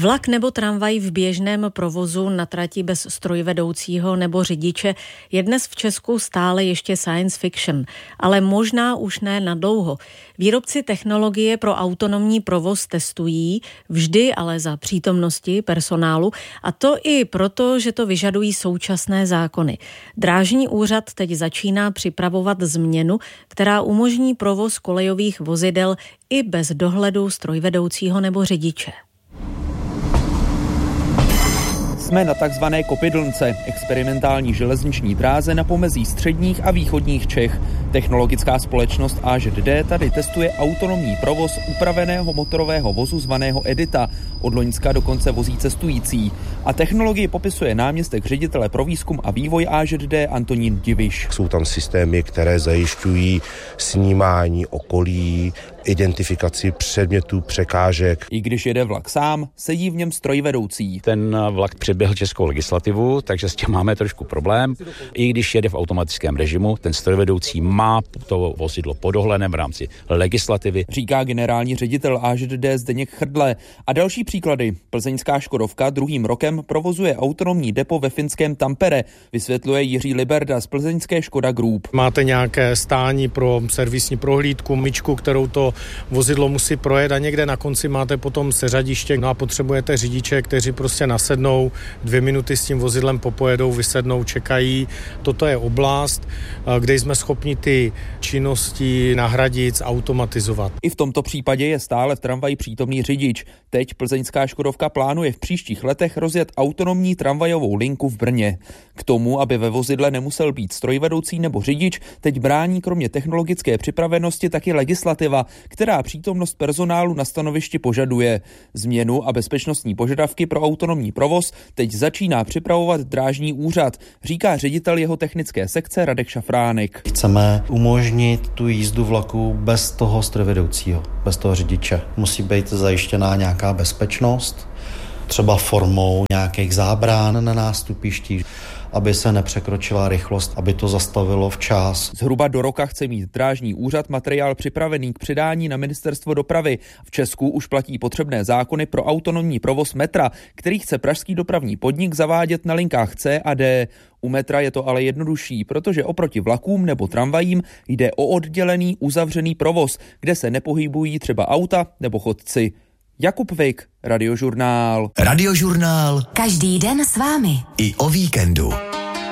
Vlak nebo tramvaj v běžném provozu na trati bez strojvedoucího nebo řidiče je dnes v Česku stále ještě science fiction, ale možná už ne na dlouho. Výrobci technologie pro autonomní provoz testují, vždy ale za přítomnosti personálu, a to i proto, že to vyžadují současné zákony. Drážní úřad teď začíná připravovat změnu, která umožní provoz kolejových vozidel i bez dohledu strojvedoucího nebo řidiče. Jsme na takzvané Kopidlnce, experimentální železniční dráze na pomezí středních a východních Čech. Technologická společnost AŽD tady testuje autonomní provoz upraveného motorového vozu zvaného Edita. Od loňska dokonce vozí cestující. A technologii popisuje náměstek ředitele pro výzkum a vývoj AŽD Antonín Diviš. Jsou tam systémy, které zajišťují snímání okolí, identifikaci předmětů, překážek. I když jede vlak sám, sedí v něm strojvedoucí. Ten vlak předběhl českou legislativu, takže s tím máme trošku problém. I když jede v automatickém režimu, ten strojvedoucí má to vozidlo pod dohledem v rámci legislativy. Říká generální ředitel AŽD Zdeněk Chrdle. A další příklady. Plzeňská Škodovka druhým rokem provozuje autonomní depo ve finském Tampere, vysvětluje Jiří Liberda z plzeňské Škoda Group. Máte nějaké stání pro servisní prohlídku, myčku, kterou to vozidlo musí projet, a někde na konci máte potom seřadiště, a potřebujete řidiče, kteří prostě nasednou, 2 minuty s tím vozidlem popojedou, vysednou, čekají. Toto je oblast, kde jsme schopni ty činnosti nahradit, automatizovat. I v tomto případě je stále v tramvaji přítomný řidič. Teď plzeňská Škodovka plánuje v příštích letech rozjet autonomní tramvajovou linku v Brně. K tomu, aby ve vozidle nemusel být strojvedoucí nebo řidič, teď brání kromě technologické připravenosti taky legislativa, která přítomnost personálu na stanovišti požaduje. Změnu a bezpečnostní požadavky pro autonomní provoz teď začíná připravovat Drážní úřad, říká ředitel jeho technické sekce Radek Šafránek. Chceme umožnit tu jízdu vlaku bez toho strojvedoucího, bez toho řidiče. Musí být zajištěná nějaká bezpečnost, třeba formou nějakých zábran na nástupištích, aby se nepřekročila rychlost, aby to zastavilo včas. Zhruba do roka chce mít Drážní úřad materiál připravený k předání na ministerstvo dopravy. V Česku už platí potřebné zákony pro autonomní provoz metra, který chce pražský dopravní podnik zavádět na linkách C a D. U metra je to ale jednodušší, protože oproti vlakům nebo tramvajím jde o oddělený uzavřený provoz, kde se nepohybují třeba auta nebo chodci. Jakub Vik, Radiožurnál. Radiožurnál. Každý den s vámi. I o víkendu.